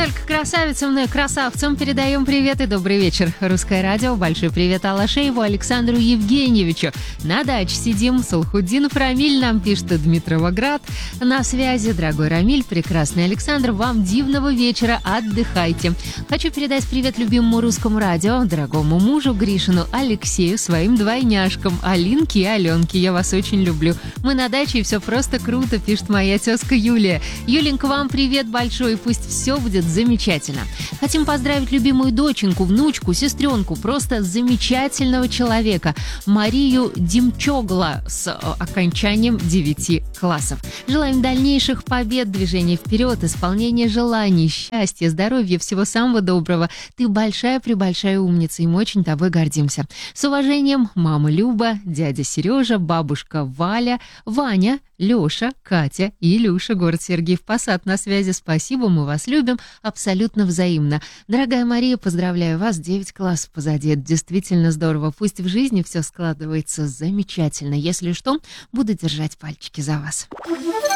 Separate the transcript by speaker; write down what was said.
Speaker 1: только красавицам, но и красавцам передаем привет и добрый вечер. Русское радио. Большой привет Алашееву Александру Евгеньевичу. На даче сидим. Салхуддинов Рамиль нам пишет Дмитровоград. На связи, дорогой Рамиль, прекрасный Александр. Вам дивного вечера. Отдыхайте. Хочу передать привет любимому русскому радио, дорогому мужу Гришину Алексею, своим двойняшкам Алинке и Аленке. Я вас очень люблю. Мы на даче, и все просто круто, пишет моя тезка Юлия. Юленька, вам привет большой. Пусть все будет замечательно. Хотим поздравить любимую доченьку, внучку, сестренку, просто замечательного человека, Марию Демчогла с окончанием 9 классов. Желаем дальнейших побед, движения вперед, исполнения желаний, счастья, здоровья, всего самого доброго. Ты большая-пребольшая умница, и мы очень тобой гордимся. С уважением, мама Люба, дядя Сережа, бабушка Валя, Ваня, Леша, Катя и Илюша, город Сергиев Посад на связи. Спасибо, мы вас любим, абсолютно взаимно. Дорогая Мария, поздравляю вас, 9 классов позади. Это действительно здорово. Пусть в жизни все складывается замечательно. Если что, буду держать пальчики за вас.